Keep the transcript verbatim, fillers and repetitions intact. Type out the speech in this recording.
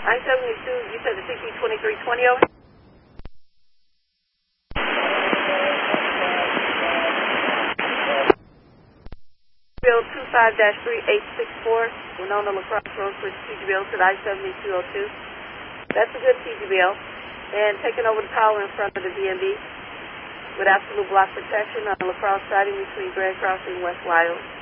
nine seventy-two, you said the C C twenty-three twenty over? Bill two five three eight six four, Winona Lacrosse Road, switch T G B L to the I seventy-two oh two. That's a good T G B L. And taking over the power in front of the D M V with absolute block protection on the Lacrosse siding between Grand Crossing and West Lyles.